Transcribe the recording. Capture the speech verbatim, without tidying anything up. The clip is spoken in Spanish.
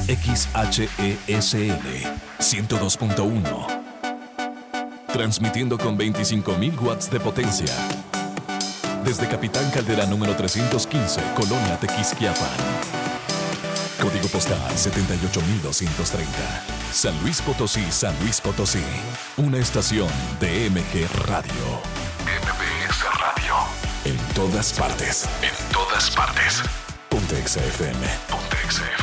X H E S L ciento dos punto uno. Transmitiendo con veinticinco mil watts de potencia. Desde Capitán Caldera número trescientos quince, Colonia Tequisquiapan. Código postal setenta y ocho mil doscientos treinta. San Luis Potosí, San Luis Potosí. Una estación de M G Radio. M B S Radio. En todas partes. En todas partes. Ponte Exa F M. Ponte Exa F M.